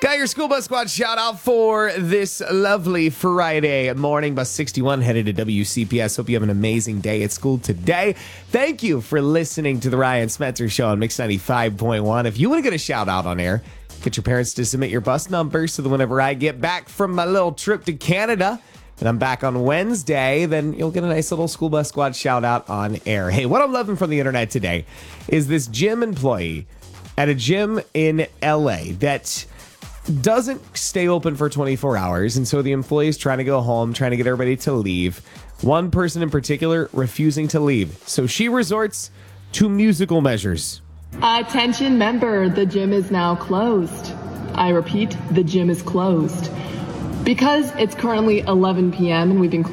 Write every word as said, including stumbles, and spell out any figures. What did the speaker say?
Got your school bus squad shout out for this lovely Friday morning. Bus sixty-one headed to W C P S. Hope you have an amazing day at school today. Thank you for listening to the Ryan Smetzer Show on Mix ninety-five point one. If you want to get a shout out on air, get your parents to submit your bus number so that whenever I get back from my little trip to Canada and I'm back on Wednesday, then you'll get a nice little school bus squad shout out on air. Hey, what I'm loving from the internet today is this gym employee at a gym in L A that doesn't stay open for twenty-four hours. And so the employee is trying to go home, trying to get everybody to leave. One person in particular refusing to leave. So she resorts to musical measures. Attention member, the gym is now closed. I repeat, the gym is closed. Because it's currently eleven p.m. and we've been